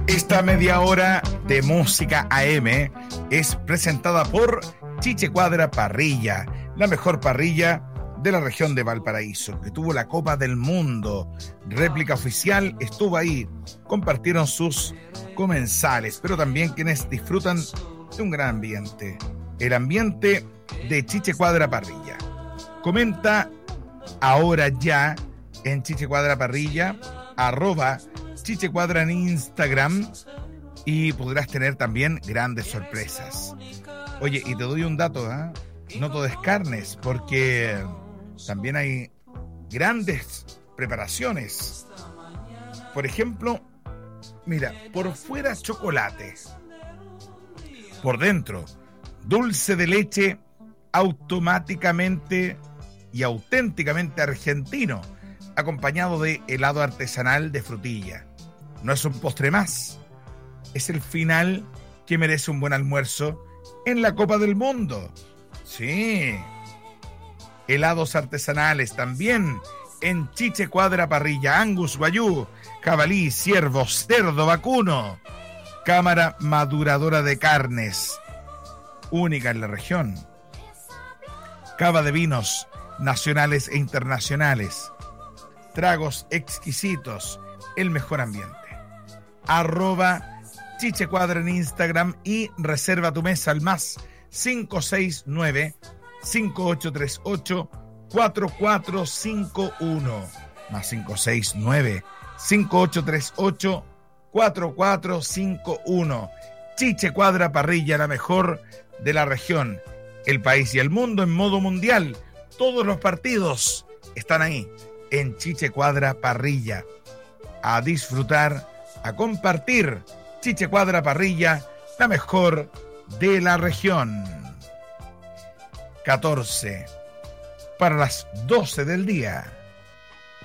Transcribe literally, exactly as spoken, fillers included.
Esta media hora de música A M es presentada por Chiche Cuadra Parrilla, la mejor parrilla de la región de Valparaíso, que tuvo la Copa del Mundo. Réplica oficial estuvo ahí. Compartieron sus comensales, pero también quienes disfrutan de un gran ambiente. El ambiente de Chiche Cuadra Parrilla. Comenta ahora ya en Chiche Cuadra Parrilla, arroba Chiche Cuadra en Instagram, y podrás tener también grandes sorpresas. Oye, y te doy un dato, ¿eh? No todo es carnes, porque también hay grandes preparaciones. Por ejemplo, mira, por fuera chocolate, por dentro dulce de leche automáticamente y auténticamente argentino, acompañado de helado artesanal de frutilla. No es un postre más, es el final que merece un buen almuerzo en la Copa del Mundo. Sí, helados artesanales también en Chiche Cuadra Parrilla. Angus, guayú, jabalí, ciervo, cerdo, vacuno. Cámara maduradora de carnes, única en la región. Cava de vinos nacionales e internacionales. Tragos exquisitos, el mejor ambiente. Arroba Chiche Cuadra en Instagram y reserva tu mesa al más cinco seis nueve, cinco ocho tres ocho, cuatro cuatro cinco uno. Más cinco seis nueve, cinco ocho tres ocho, cuatro cuatro cinco uno. Chiche Cuadra Parrilla, la mejor de la región, el país y el mundo en modo mundial. Todos los partidos están ahí en Chiche Cuadra Parrilla. A disfrutar, a compartir. Chiche Cuadra Parrilla, la mejor de la región. catorce para las doce del día.